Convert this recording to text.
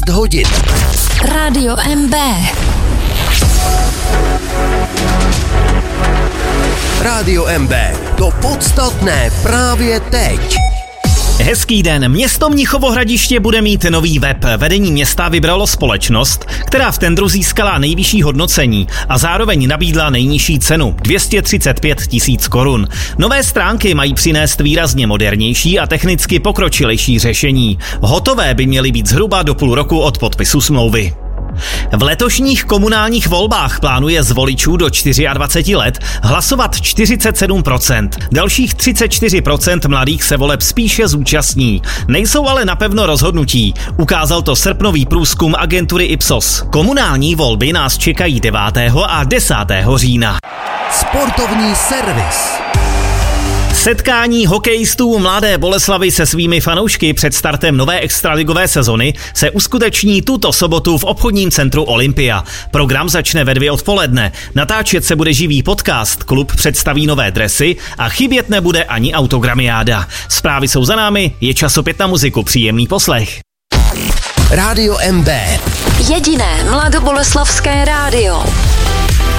hodin. Rádio MB. Rádio MB. To podstatné právě teď. Hezký den. Město Mnichovo Hradiště bude mít nový web. Vedení města vybralo společnost, která v tendru získala nejvyšší hodnocení a zároveň nabídla nejnižší cenu 235 000 korun. Nové stránky mají přinést výrazně modernější a technicky pokročilejší řešení. Hotové by měly být zhruba do půl roku od podpisu smlouvy. V letošních komunálních volbách plánuje z voličů do 24 let hlasovat 47%. Dalších 34% mladých se voleb spíše zúčastní. Nejsou ale napevno rozhodnutí. Ukázal to srpnový průzkum agentury Ipsos. Komunální volby nás čekají 9. a 10. října. Sportovní servis. Setkání hokejistů Mladé Boleslavi se svými fanoušky před startem nové extraligové sezony se uskuteční tuto sobotu v obchodním centru Olympia. Program začne ve 2 odpoledne. Natáčet se bude živý podcast, klub představí nové dresy a chybět nebude ani autogramiáda. Zprávy jsou za námi, je čas opět na muziku, příjemný poslech. Rádio MB. Jediné mladoboleslavské rádio.